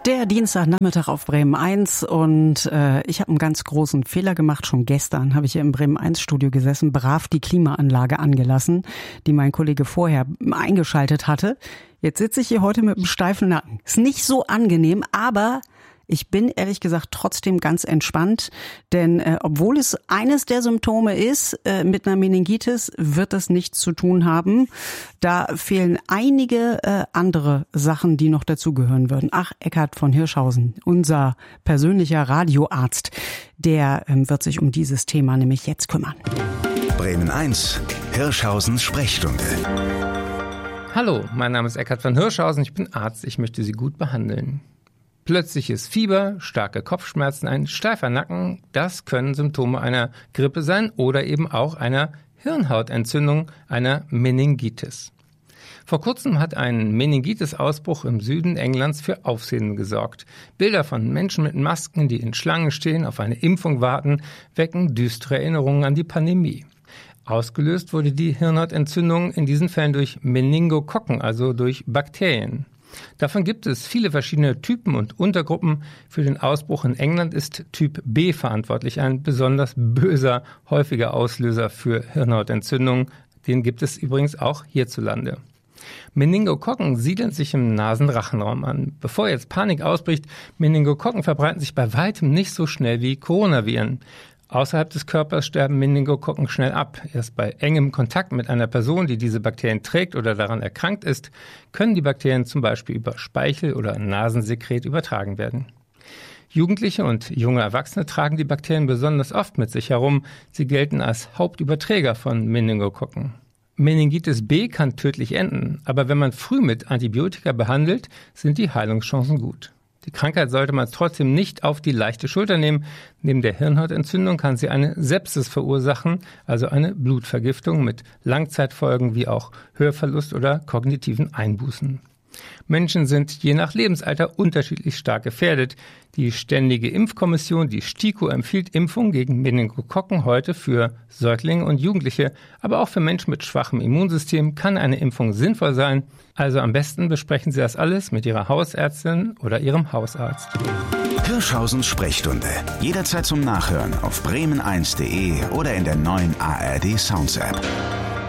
Der Dienstagnachmittag auf Bremen 1 und ich habe einen ganz großen Fehler gemacht. Schon gestern habe ich hier im Bremen 1 Studio gesessen, brav die Klimaanlage angelassen, die mein Kollege vorher eingeschaltet hatte. Jetzt sitze ich hier heute mit einem steifen Nacken. Ist nicht so angenehm, aber ich bin ehrlich gesagt trotzdem ganz entspannt, denn obwohl es eines der Symptome ist, mit einer Meningitis wird das nichts zu tun haben. Da fehlen einige andere Sachen, die noch dazugehören würden. Ach, Eckhard von Hirschhausen, unser persönlicher Radioarzt, der wird sich um dieses Thema nämlich jetzt kümmern. Bremen 1, Hirschhausens Sprechstunde. Hallo, mein Name ist Eckhard von Hirschhausen, ich bin Arzt, ich möchte Sie gut behandeln. Plötzliches Fieber, starke Kopfschmerzen, ein steifer Nacken, das können Symptome einer Grippe sein oder eben auch einer Hirnhautentzündung, einer Meningitis. Vor kurzem hat ein Meningitis-Ausbruch im Süden Englands für Aufsehen gesorgt. Bilder von Menschen mit Masken, die in Schlangen stehen, auf eine Impfung warten, wecken düstere Erinnerungen an die Pandemie. Ausgelöst wurde die Hirnhautentzündung in diesen Fällen durch Meningokokken, also durch Bakterien. Davon gibt es viele verschiedene Typen und Untergruppen. Für den Ausbruch in England ist Typ B verantwortlich, ein besonders böser, häufiger Auslöser für Hirnhautentzündungen. Den gibt es übrigens auch hierzulande. Meningokokken siedeln sich im Nasenrachenraum an. Bevor jetzt Panik ausbricht, Meningokokken verbreiten sich bei weitem nicht so schnell wie Coronaviren. Außerhalb des Körpers sterben Meningokokken schnell ab. Erst bei engem Kontakt mit einer Person, die diese Bakterien trägt oder daran erkrankt ist, können die Bakterien zum Beispiel über Speichel oder Nasensekret übertragen werden. Jugendliche und junge Erwachsene tragen die Bakterien besonders oft mit sich herum. Sie gelten als Hauptüberträger von Meningokokken. Meningitis B kann tödlich enden, aber wenn man früh mit Antibiotika behandelt, sind die Heilungschancen gut. Die Krankheit sollte man trotzdem nicht auf die leichte Schulter nehmen. Neben der Hirnhautentzündung kann sie eine Sepsis verursachen, also eine Blutvergiftung mit Langzeitfolgen wie auch Hörverlust oder kognitiven Einbußen. Menschen sind je nach Lebensalter unterschiedlich stark gefährdet. Die Ständige Impfkommission, die STIKO, empfiehlt Impfungen gegen Meningokokken heute für Säuglinge und Jugendliche. Aber auch für Menschen mit schwachem Immunsystem kann eine Impfung sinnvoll sein. Also am besten besprechen Sie das alles mit Ihrer Hausärztin oder Ihrem Hausarzt. Hirschhausens Sprechstunde. Jederzeit zum Nachhören auf bremen1.de oder in der neuen ARD Sounds App.